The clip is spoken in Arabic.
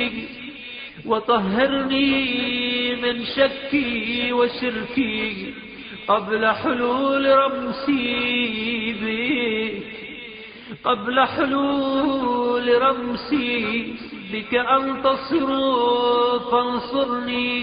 وطهرني من شكي وشركي قبل حلول رمسي بك، قبل حلول رمسي بك أنتصر فانصرني.